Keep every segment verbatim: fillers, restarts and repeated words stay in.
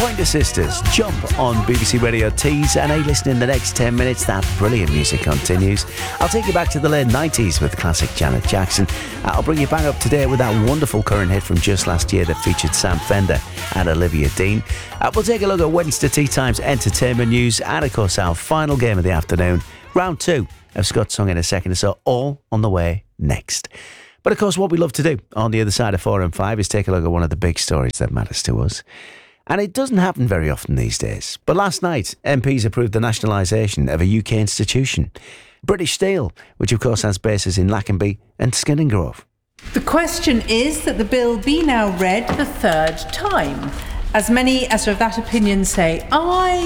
Pointer Sisters, Jump on B B C Radio Tees, and hey, listen, in the next ten minutes, that brilliant music continues. I'll take you back to the late nineties with classic Janet Jackson. I'll bring you back up to date with that wonderful current hit from just last year that featured Sam Fender and Olivia Dean. Uh, we'll take a look at Wednesday Tea Time's entertainment news, and of course our final game of the afternoon, round two of Scott's Song in a Second or so, all on the way next. But of course, what we love to do on the other side of four and five is take a look at one of the big stories that matters to us. And it doesn't happen very often these days. But last night, M Ps approved the nationalisation of a U K institution, British Steel, which of course has bases in Lackenby and Skinninggrove. The question is that the bill be now read the third time. As many as are of that opinion say aye.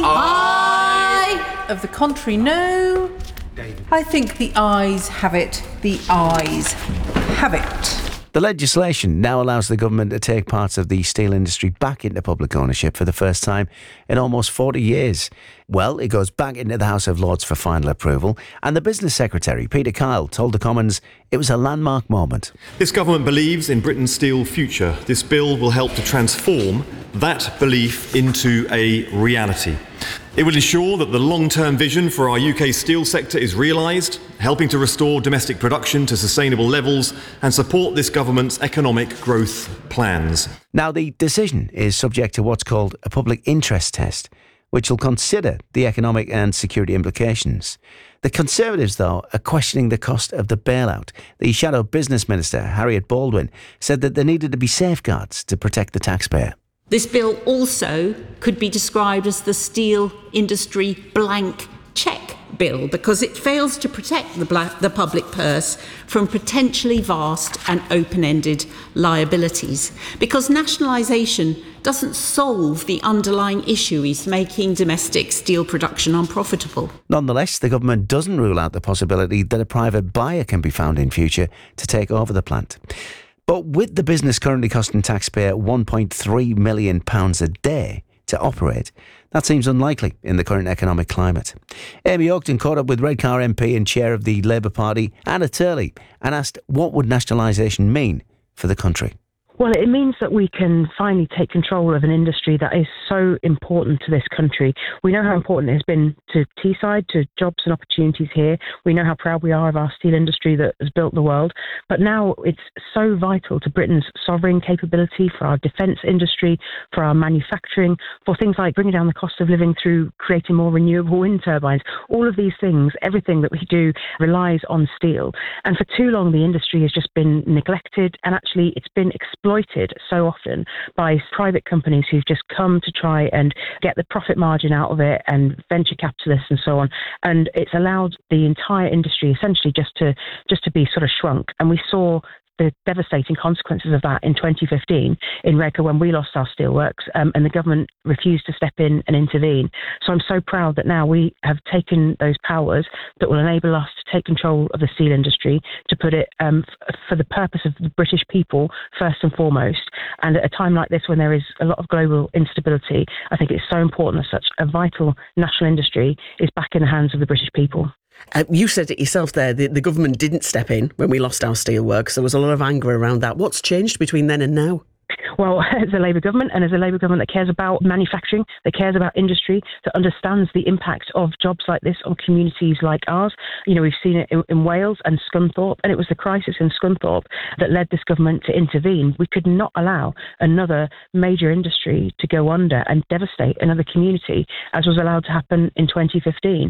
Aye. Of the contrary, no. David. I think the ayes have it. The ayes have it. The legislation now allows the government to take parts of the steel industry back into public ownership for the first time in almost forty years. Well, it goes back into the House of Lords for final approval, and the Business Secretary, Peter Kyle, told the Commons it was a landmark moment. This government believes in Britain's steel future. This bill will help to transform that belief into a reality. It will ensure that the long-term vision for our U K steel sector is realised, helping to restore domestic production to sustainable levels and support this government's economic growth plans. Now, the decision is subject to what's called a public interest test, which will consider the economic and security implications. The Conservatives, though, are questioning the cost of the bailout. The Shadow Business Minister, Harriet Baldwin, said that there needed to be safeguards to protect the taxpayer. This bill also could be described as the steel industry blank cheque bill because it fails to protect the, black, the public purse from potentially vast and open-ended liabilities. Because nationalisation doesn't solve the underlying issue is making domestic steel production unprofitable. Nonetheless, the government doesn't rule out the possibility that a private buyer can be found in future to take over the plant. But with the business currently costing taxpayer one point three million pounds a day to operate, that seems unlikely in the current economic climate. Amy Oakton caught up with Redcar M P and chair of the Labour Party, Anna Turley, and asked what would nationalisation mean for the country. Well, it means that we can finally take control of an industry that is so important to this country. We know how important it has been to Teesside, to jobs and opportunities here. We know how proud we are of our steel industry that has built the world. But now it's so vital to Britain's sovereign capability, for our defence industry, for our manufacturing, for things like bringing down the cost of living through creating more renewable wind turbines. All of these things, everything that we do relies on steel. And for too long, the industry has just been neglected, and actually it's been exploited exploited so often by private companies who've just come to try and get the profit margin out of it, and venture capitalists and so on. And it's allowed the entire industry essentially just to just to be sort of shrunk. And we saw the devastating consequences of that in twenty fifteen in Redcar when we lost our steelworks, um, and the government refused to step in and intervene. So I'm so proud that now we have taken those powers that will enable us to take control of the steel industry, to put it um, f- for the purpose of the British people first and foremost. And at a time like this, when there is a lot of global instability, I think it's so important that such a vital national industry is back in the hands of the British people. Uh, you said it yourself there, the, the government didn't step in when we lost our steelworks. There was a lot of anger around that. What's changed between then and now? Well, as a Labour government, and as a Labour government that cares about manufacturing, that cares about industry, that understands the impact of jobs like this on communities like ours. You know, we've seen it in, in Wales and Scunthorpe, and it was the crisis in Scunthorpe that led this government to intervene. We could not allow another major industry to go under and devastate another community, as was allowed to happen in twenty fifteen.